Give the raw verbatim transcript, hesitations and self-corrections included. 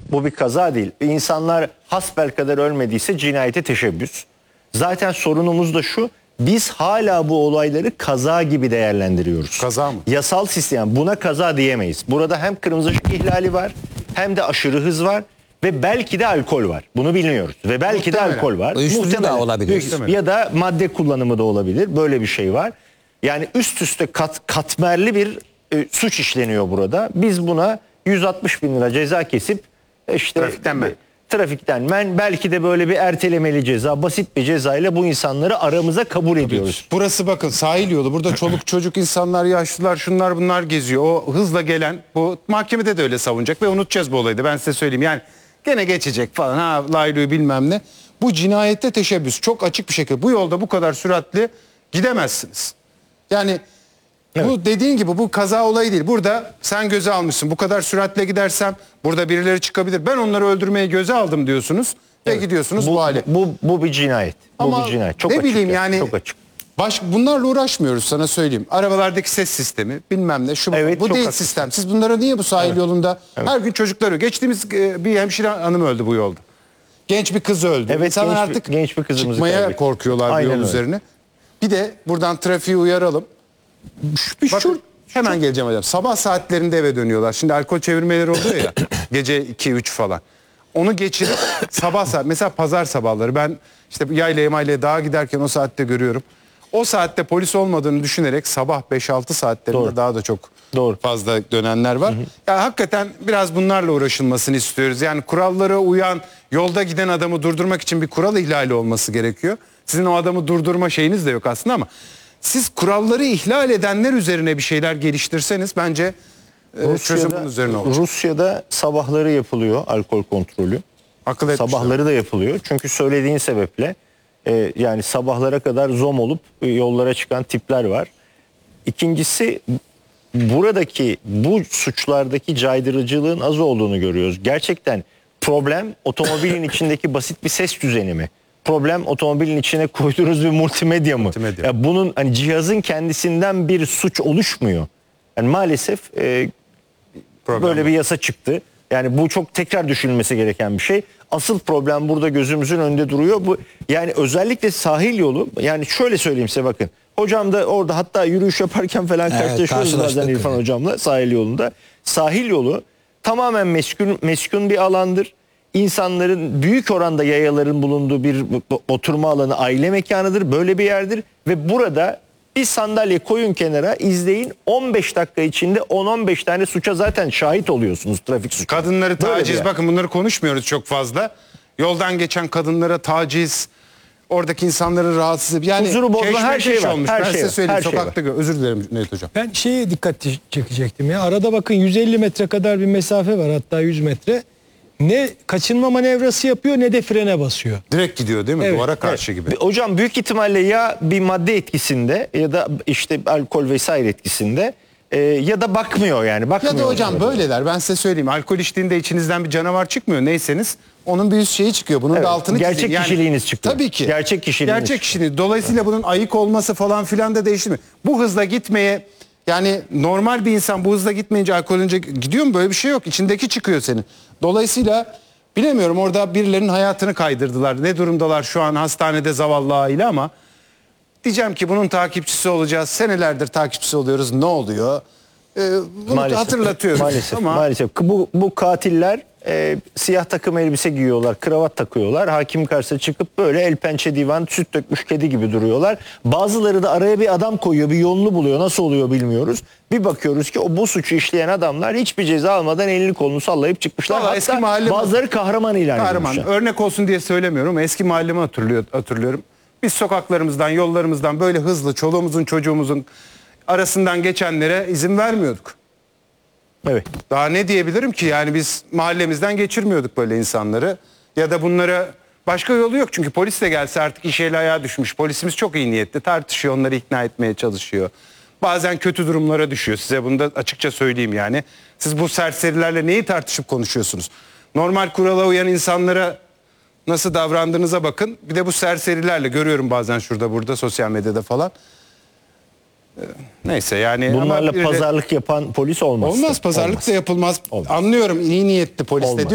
Bu bir kaza değil. İnsanlar hasbelkader ölmediyse cinayete teşebbüs. Zaten sorunumuz da şu. Biz hala bu olayları kaza gibi değerlendiriyoruz. Kaza mı? Yasal sistem buna kaza diyemeyiz. Burada hem kırmızı ışık ihlali var, hem de aşırı hız var ve belki de alkol var. Bunu bilmiyoruz. Ve belki Muhtemelen. de alkol var. Uyuşturucu da olabilir. Büyük- Ya da madde kullanımı da olabilir. Böyle bir şey var. Yani üst üste kat, katmerli bir e, suç işleniyor burada. Biz buna yüz altmış bin lira ceza kesip işte Trafikten men. trafikten men, belki de böyle bir ertelemeli ceza, basit bir ceza ile bu insanları aramıza kabul ediyoruz. Burası bakın sahil yolu. Burada çoluk çocuk insanlar, yaşlılar, şunlar bunlar geziyor. O hızla gelen, bu mahkemede de öyle savunacak ve unutacağız bu olayı da, ben size söyleyeyim. Yani gene geçecek falan, ha laylığı bilmem ne. Bu cinayette teşebbüs çok açık bir şekilde. Bu yolda bu kadar süratli gidemezsiniz. Yani bu dediğin gibi bu kaza olayı değil. Burada sen göze almışsın. Bu kadar süratle gidersem burada birileri çıkabilir. Ben onları öldürmeyi göze aldım diyorsunuz ve gidiyorsunuz bu, Bu, hale. bu, bu bir cinayet. Ama bu bir cinayet. Çok ne açık bileyim ya, yani çok açık. baş, bunlarla uğraşmıyoruz, sana söyleyeyim. Arabalardaki ses sistemi bilmem ne şu bu- Evet, bu çok değil haklısın. sistem. Siz bunlara niye bu sahil yolunda her gün çocuklar ölüyor. Geçtiğimiz e, bir hemşire hanım öldü bu yolda. Genç bir kız öldü. Evet, İnsanlar genç bir- artık genç bir kızımızı çıkmaya kaybettik. korkuyorlar bu Aynen yol öyle. üzerine. Bir de buradan trafiği uyaralım. Şu, bir Bakın, şu, hemen geleceğim hocam. Sabah saatlerinde eve dönüyorlar. Şimdi alkol çevirmeleri oluyor ya. Gece iki üç falan. Onu geçirip sabah saat, mesela pazar sabahları ben işte yaylaya maylaya dağa giderken o saatte görüyorum. O saatte polis olmadığını düşünerek sabah beş altı saatlerinde Doğru. daha da çok Doğru. fazla dönenler var. Ya hakikaten biraz bunlarla uğraşılmasını istiyoruz. Yani kurallara uyan, yolda giden adamı durdurmak için bir kural ihlali olması gerekiyor. Sizin o adamı durdurma şeyiniz de yok aslında ama siz kuralları ihlal edenler üzerine bir şeyler geliştirseniz bence e, çözüm bunun üzerine olacak. Rusya'da sabahları yapılıyor alkol kontrolü. Akıl etmişler. Sabahları da yapılıyor. Çünkü söylediğin sebeple e, yani sabahlara kadar zom olup e, yollara çıkan tipler var. İkincisi, buradaki bu suçlardaki caydırıcılığın az olduğunu görüyoruz. Gerçekten problem otomobilin içindeki basit bir ses düzeni mi? Problem otomobilin içine koyduğunuz bir multimedya mı? Multimedya. Ya bunun hani cihazın kendisinden bir suç oluşmuyor. Yani maalesef e, Problem böyle var. bir yasa çıktı. Yani bu çok tekrar düşünülmesi gereken bir şey. Asıl problem burada gözümüzün önünde duruyor. Bu yani özellikle sahil yolu, yani şöyle söyleyeyim size, bakın. Hocam da orada hatta yürüyüş yaparken falan Evet, karşılaşıyoruz bazen karşılaştık. İrfan hocamla sahil yolunda. Sahil yolu tamamen meskun, meskun bir alandır. İnsanların büyük oranda yayaların bulunduğu bir oturma alanı, aile mekanıdır. Böyle bir yerdir ve burada bir sandalye koyun kenara, izleyin, on beş dakika içinde on on beş tane suça zaten şahit oluyorsunuz, trafik suçu. Kadınları Böyle bir taciz, yer. bakın bunları konuşmuyoruz çok fazla. Yoldan geçen kadınlara taciz, oradaki insanları rahatsız edip yani Huzuru bozma her keşmekeş şey var, olmuş. her ben şey size var, söyleyeyim, her şey sokakta gör. Özür dilerim Cüneyt hocam. Ben şeye dikkat çekecektim ya. Arada bakın yüz elli metre kadar bir mesafe var, hatta yüz metre. Ne kaçınma manevrası yapıyor ne de frene basıyor. Direkt gidiyor değil mi? Evet, Duvara karşı Evet. gibi. Hocam büyük ihtimalle ya bir madde etkisinde ya da işte alkol vesaire etkisinde e, ya da bakmıyor yani. Bakmıyor Ya da hocam orada. böyleler, ben size söyleyeyim. Alkol içtiğinde içinizden bir canavar çıkmıyor neyseniz. Onun bir üst şeyi çıkıyor. Bunun Evet, da altını gerçek çizeyim. Yani kişiliğiniz çıkıyor. Tabii ki. Gerçek kişiliğiniz Gerçek kişiliğiniz. Dolayısıyla bunun ayık olması falan filan da değiştirmiyor. Bu hızla gitmeye, yani normal bir insan bu hızla gitmeyince alkol önce gidiyor mu? Böyle bir şey yok. İçindeki çıkıyor senin. Dolayısıyla bilemiyorum, orada birilerinin hayatını kaydırdılar. Ne durumdalar şu an hastanede zavallı aile ama diyeceğim ki bunun takipçisi olacağız. Senelerdir takipçisi oluyoruz. Ne oluyor? Ee, bunu Maalesef, hatırlatıyoruz. Maalesef, ama maalesef. Bu, bu katiller e, siyah takım elbise giyiyorlar, kravat takıyorlar. Hakim karşısına çıkıp böyle el pençe divan, süt dökmüş kedi gibi duruyorlar. Bazıları da araya bir adam koyuyor, bir yolunu buluyor. Nasıl oluyor bilmiyoruz. Bir bakıyoruz ki o bu suçu işleyen adamlar hiçbir ceza almadan elini kolunu sallayıp çıkmışlar. Vallahi eski Hatta mahalle- bazıları kahraman ilan kahraman. edilmişler. Örnek olsun diye söylemiyorum ama eski mahallemi hatırlıyor, hatırlıyorum. Biz sokaklarımızdan, yollarımızdan böyle hızlı çoluğumuzun çocuğumuzun arasından geçenlere izin vermiyorduk. Evet. Daha ne diyebilirim ki, yani biz mahallemizden geçirmiyorduk böyle insanları. Ya da bunlara başka yolu yok çünkü polis de gelse artık iş eli ayağa düşmüş. Polisimiz çok iyi niyetli, tartışıyor, onları ikna etmeye çalışıyor. Bazen kötü durumlara düşüyor, size bunu da açıkça söyleyeyim yani. Siz bu serserilerle neyi tartışıp konuşuyorsunuz? Normal kurala uyan insanlara nasıl davrandığınıza bakın. Bir de bu serserilerle görüyorum bazen şurada burada sosyal medyada falan. Ee, Neyse yani. ama Bunlarla bir de- pazarlık yapan polis olmaz. Olmaz, pazarlık Olmaz. da yapılmaz. Olmaz. Anlıyorum, iyi niyetli polis de Olmaz.